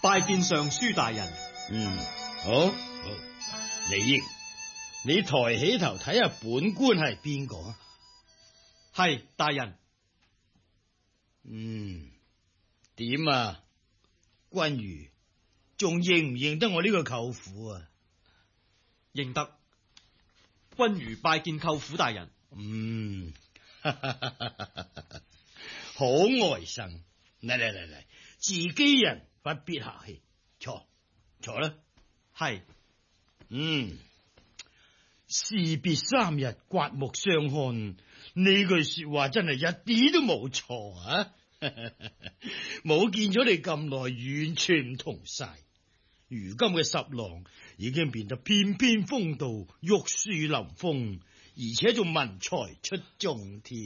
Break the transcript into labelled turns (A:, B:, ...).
A: 拜見尚書大人。
B: 好，李益，你抬起頭睇下本官係邊個啊？
A: 係大人。
B: 點啊？君如仲認唔認得我呢個舅父啊？
A: 認得。君如拜見舅父大人。
B: 好外甥，嚟，自己人不必客氣，坐啦。
A: 係。
B: 士別3日，刮目相看，呢句說話真係一啲都冇錯啊！冇見咗你咁耐，完全唔同晒。如今嘅十郎已經變得翩翩風度，玉樹臨風，而且仲文才出眾添。